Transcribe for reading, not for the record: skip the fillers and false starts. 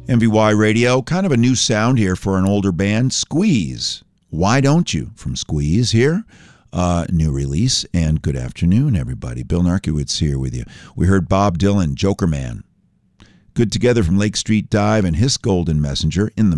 MVY Radio, kind of a new sound here for an older band, Squeeze. Why Don't You? From Squeeze here. New release, and good afternoon, everybody. Bill Narkiewicz here with you. We heard Bob Dylan, Joker Man. Good Together from Lake Street Dive and His Golden Messenger, In the